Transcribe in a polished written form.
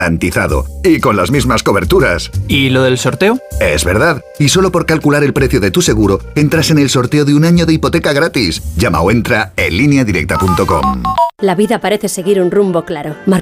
garantizado. Y con las mismas coberturas. ¿Y lo del sorteo? Es verdad. Y solo por calcular el precio de tu seguro, entras en el sorteo de un año de hipoteca gratis. Llama o entra en lineadirecta.com. La vida parece seguir un rumbo claro.